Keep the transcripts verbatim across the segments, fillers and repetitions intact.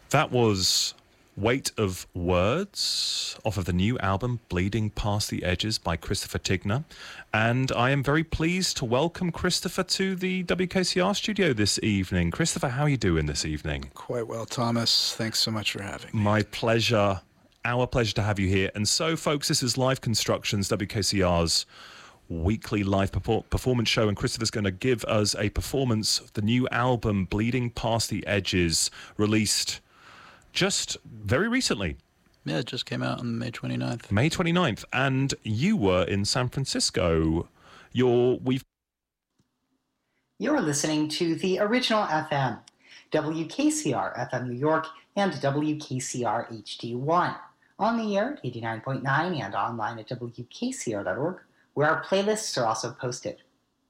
That was Weight of Words off of the new album Bleeding Past the Edges by Christopher Tigner. And I am very pleased to welcome Christopher to the W K C R studio this evening. Christopher, how are you doing this evening? Quite well, Thomas. Thanks so much for having me. My pleasure. Our pleasure to have you here. And so, folks, this is Live Constructions, W K C R's weekly live performance show, and Christopher's going to give us a performance of the new album Bleeding Past the Edges, released just very recently. Yeah, it just came out on May twenty-ninth. May twenty-ninth, and you were in San Francisco. You're, we've... You're listening to the original F M, W K C R F M New York and W K C R H D one, on the air at eighty-nine point nine and online at W K C R dot org, where our playlists are also posted.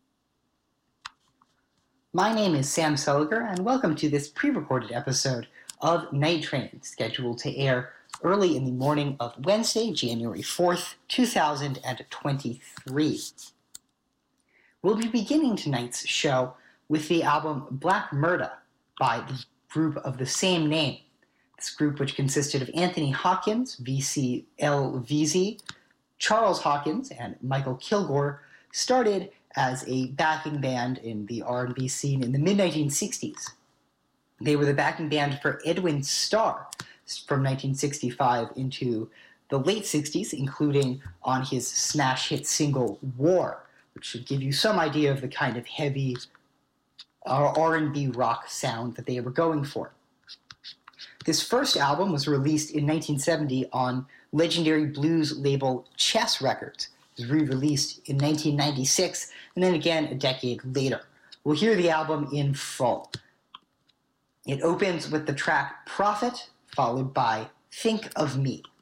My name is Sam Seliger, and welcome to this pre-recorded episode of Night Train, scheduled to air early in the morning of Wednesday, January fourth, two thousand twenty-three. We'll be beginning tonight's show with the album Black Murda by the group of the same name. This group, which consisted of Anthony Hawkins, V C L V Z, Charles Hawkins, and Michael Kilgore, started as a backing band in the R and B scene in the mid nineteen sixties. They were the backing band for Edwin Starr from nineteen sixty-five into the late sixties, including on his smash hit single War, which should give you some idea of the kind of heavy R and B rock sound that they were going for. This first album was released in nineteen seventy on legendary blues label Chess Records. It was re-released in nineteen ninety-six, and then again a decade later. We'll hear the album in full. It opens with the track Prophet, followed by Think of Me.